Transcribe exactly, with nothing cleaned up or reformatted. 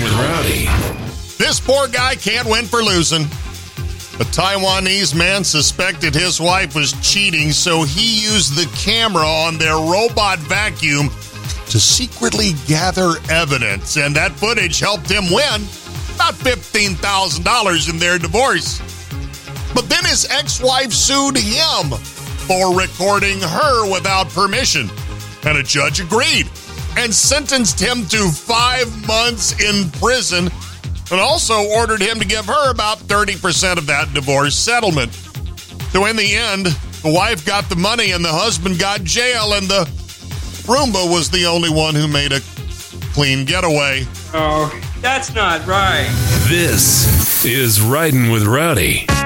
with Rowdy. This poor guy can't win for losing. A Taiwanese man suspected his wife was cheating, so he used the camera on their robot vacuum to secretly gather evidence, and that footage helped him win about fifteen thousand dollars in their divorce. But then his ex-wife sued him for recording her without permission, and a judge agreed and sentenced him to five months in prison and also ordered him to give her about thirty percent of that divorce settlement. So in the end, the wife got the money and the husband got jail, and the Roomba was the only one who made a clean getaway. Oh, that's not right. This is Riding with Rowdy.